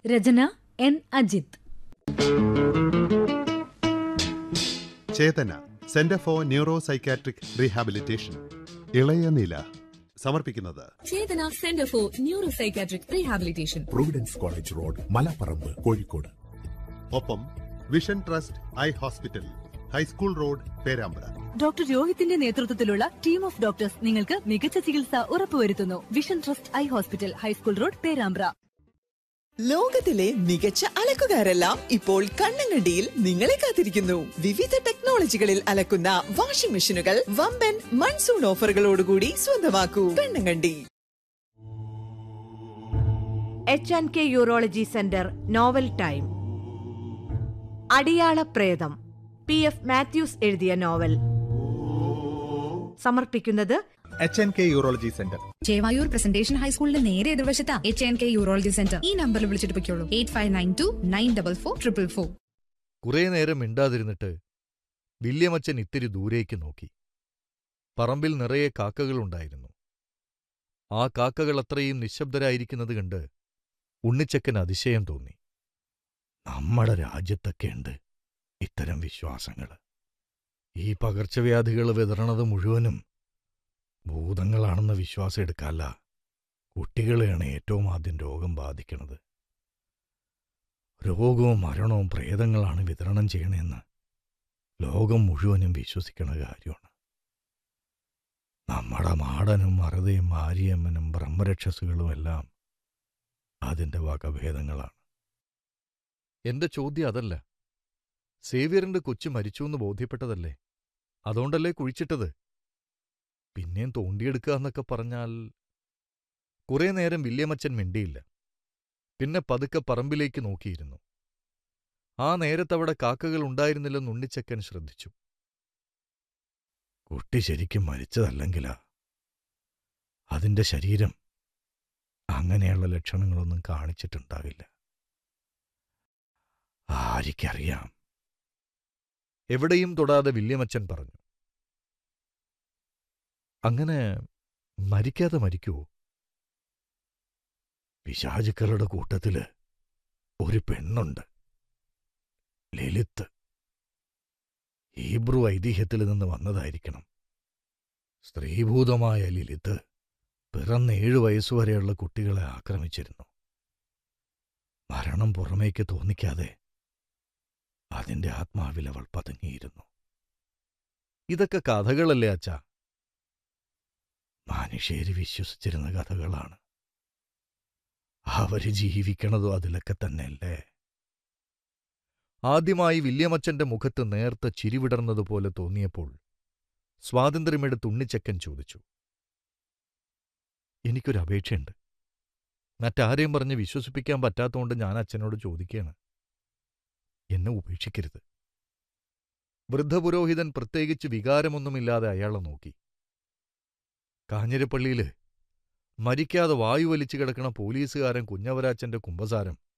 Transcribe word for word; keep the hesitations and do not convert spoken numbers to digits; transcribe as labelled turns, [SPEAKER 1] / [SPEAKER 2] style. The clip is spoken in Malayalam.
[SPEAKER 1] Rachana N Ajith.
[SPEAKER 2] Chetana centre for neuro psychiatric rehabilitation. ഇളയ നില സമർപ്പിക്കുന്നത്
[SPEAKER 3] ചേതന centre for neuro psychiatric rehabilitation,
[SPEAKER 4] Providence college road, Malaparamba, Kozhikode.
[SPEAKER 2] ഒപ്പം vision trust eye hospital, high school road, Perambra.
[SPEAKER 5] Doctor രോഹിത്തിന്റെ നേതൃത്വത്തിലുള്ള ടീം ഓഫ് ഡോക്ടേഴ്സ് നിങ്ങൾക്ക് മികച്ച ചികിത്സ ഉറപ്പുവരുത്തുന്നു. Vision trust eye hospital, high school road, Perambra.
[SPEAKER 6] ലോകത്തിലെ മികച്ച അലക്കുകാരെല്ലാം ഇപ്പോൾ കണ്ണങ്കണ്ടിയിൽ നിങ്ങളെ കാത്തിരിക്കുന്നു. വിവിധ ടെക്നോളജികളിൽ അലക്കുന്ന വാഷിംഗ് മെഷീനുകൾ വമ്പൻ മൺസൂൺ ഓഫറുകളോടുകൂടി സ്വന്തമാക്കൂ. Kannankandi.
[SPEAKER 7] H and K urology centre novel time. അടിയാള പ്രേതം, പി എഫ് മാത്യൂസ് എഴുതിയ നോവൽ. സമർപ്പിക്കുന്നത്
[SPEAKER 8] H and K urology centre,
[SPEAKER 3] Chevayur presentation ഹൈസ്കൂളിന്റെ നേരെ എതിർവശത്താ H and K urology centre. ഈ നമ്പറിൽ വിളിച്ചിട്ട് പൊയ്ക്കോളൂ. Eight five nine to nine double four triple four.
[SPEAKER 9] കുറേ നേരം മിണ്ടാതിരുന്നിട്ട് വില്യമച്ചൻ ഇത്തിരി ദൂരേക്ക് നോക്കി. പറമ്പിൽ നിറയെ കാക്കകളുണ്ടായിരുന്നു. ആ കാക്കകൾ അത്രയും നിശബ്ദരായിരിക്കുന്നത് കണ്ട് ഉണ്ണിച്ചക്കൻ അതിശയം തോന്നി. നമ്മുടെ രാജ്യത്തൊക്കെയുണ്ട് ഇത്തരം വിശ്വാസങ്ങൾ. ഈ പകർച്ചവ്യാധികൾ വിതരണത് മുഴുവനും ഭൂതങ്ങളാണെന്ന വിശ്വാസം എടുക്കാല്ല. കുട്ടികളെയാണ് ഏറ്റവും ആദ്യം രോഗം ബാധിക്കണത്. രോഗവും മരണവും പ്രേതങ്ങളാണ് വിതരണം ചെയ്യണമെന്ന് ലോകം മുഴുവനും വിശ്വസിക്കണ കാര്യമാണ്. നമ്മുടെ മാടനും മറുതയും മാരിയമ്മനും ബ്രഹ്മരക്ഷസുകളുമെല്ലാം അതിൻ്റെ വകഭേദങ്ങളാണ്. എന്റെ ചോദ്യം അതല്ല. സേവ്യറിന്റെ കൊച്ചു മരിച്ചുവെന്ന് ബോധ്യപ്പെട്ടതല്ലേ? അതുകൊണ്ടല്ലേ കുഴിച്ചിട്ടത്? പിന്നെയും തോണ്ടിയെടുക്കുക എന്നൊക്കെ പറഞ്ഞാൽ... കുറേ നേരം വില്യമച്ചൻ മിണ്ടിയില്ല. പിന്നെ പതുക്കെ പറമ്പിലേക്ക് നോക്കിയിരുന്നു. ആ നേരത്തവിടെ കാക്കകൾ ഉണ്ടായിരുന്നില്ലെന്ന് ഉണ്ണിച്ചക്കൻ ശ്രദ്ധിച്ചു. കുട്ടി ശരിക്കും മരിച്ചതല്ലെങ്കിലാ. അതിന്റെ ശരീരം അങ്ങനെയുള്ള ലക്ഷണങ്ങളൊന്നും കാണിച്ചിട്ടുണ്ടാവില്ല. ആരിക്കറിയാം? എവിടെയും തൊടാതെ വില്യമച്ചൻ പറഞ്ഞു. അങ്ങനെ മരിക്കാതെ മരിക്കുവോ? പിശാചുക്കളുടെ കൂട്ടത്തില് ഒരു പെണ്ണുണ്ട്, ലളിത്. ഹീബ്രു ഐതിഹ്യത്തിൽ നിന്ന് വന്നതായിരിക്കണം. സ്ത്രീഭൂതമായ ലളിത് പിറന്ന് ഏഴു വയസ്സുവരെയുള്ള കുട്ടികളെ ആക്രമിച്ചിരുന്നു. മരണം പുറമേക്ക് തോന്നിക്കാതെ അതിന്റെ ആത്മാവിൽ അവൾ പതുങ്ങിയിരുന്നു. ഇതൊക്കെ കഥകളല്ലേ അച്ഛാ? മനുഷ്യര് വിശ്വസിച്ചിരുന്ന കഥകളാണ്. അവര് ജീവിക്കണതും അതിലൊക്കെ തന്നെയല്ലേ? ആദ്യമായി വില്യമച്ചന്റെ മുഖത്ത് നേർത്ത ചിരിവിടർന്നതുപോലെ തോന്നിയപ്പോൾ സ്വാതന്ത്ര്യമെടുത്ത് ഉണ്ണിച്ചക്കൻ ചോദിച്ചു. എനിക്കൊരപേക്ഷയുണ്ട്. മറ്റാരെയും പറഞ്ഞ് വിശ്വസിപ്പിക്കാൻ പറ്റാത്തതുകൊണ്ട് ഞാൻ അച്ഛനോട് ചോദിക്കുകയാണ്. എന്നെ ഉപേക്ഷിക്കരുത്. വൃദ്ധപുരോഹിതൻ പ്രത്യേകിച്ച് വികാരമൊന്നുമില്ലാതെ അയാളെ നോക്കി. കാഞ്ഞിരപ്പള്ളിയില് മരിക്കാതെ വായു വലിച്ചു കിടക്കണ പോലീസുകാരൻ കുഞ്ഞവരാച്ചന്റെ കുമ്പസാരം